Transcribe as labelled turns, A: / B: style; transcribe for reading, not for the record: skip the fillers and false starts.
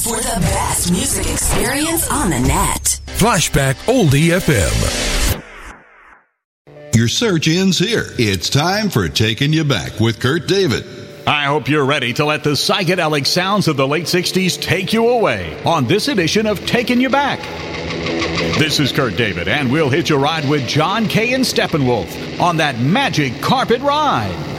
A: For the best music experience on the net.
B: Flashback Oldie FM.
C: Your search ends here. It's time for Taking You Back with Kurt David.
D: I hope you're ready to let the psychedelic sounds of the late 60s take you away on this edition of Taking You Back. This is Kurt David, and we'll hitch a ride with John Kay and Steppenwolf on that magic carpet ride.